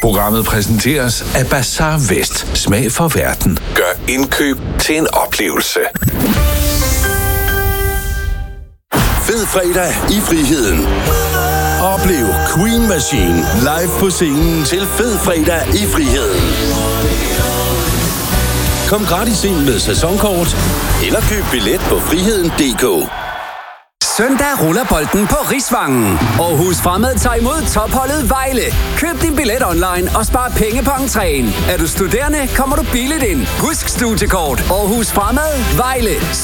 Programmet præsenteres af Bazaar Vest. Smag for verden. Gør indkøb til en oplevelse. Fed fredag i Friheden. Oplev Queen Machine live på scenen til Fed fredag i Friheden. Kom gratis ind med sæsonkort, eller køb billet på friheden.dk. Søndag ruller bolden på Risvangen. Aarhus Fremad tager imod topholdet Vejle. Køb din billet online og spar penge på entréen. Er du studerende, kommer du billigt ind. Husk studiekort. Aarhus Fremad Vejle.